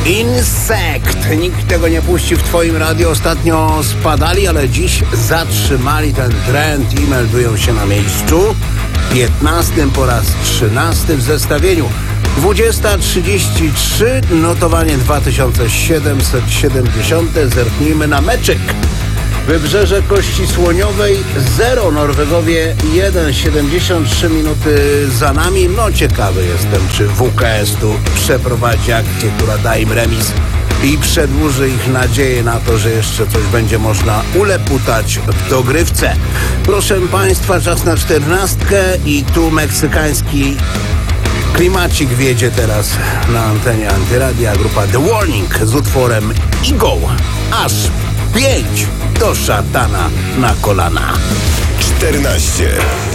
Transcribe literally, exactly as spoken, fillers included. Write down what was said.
Insekt. Nikt tego nie puści w twoim radiu. Ostatnio spadali, ale dziś zatrzymali ten trend i meldują się na miejscu piętnastym po raz trzynasty w zestawieniu. dwudziesta trzydzieści trzy, notowanie dwa tysiące siedemset siedemdziesiąt. Zerknijmy na meczyk. Wybrzeże Kości Słoniowej zero, Norwegowie jeden, siedemdziesiąt trzy minuty za nami. No ciekawy jestem, czy W K S tu przeprowadzi akcję, która da im remis i przedłuży ich nadzieję na to, że jeszcze coś będzie można uleputać w dogrywce. Proszę Państwa, czas na czternastkę i tu meksykański klimacik wiedzie teraz na antenie Antyradia. Grupa The Warning z utworem Ego. Aż pięć do szatana na kolana. czternaście.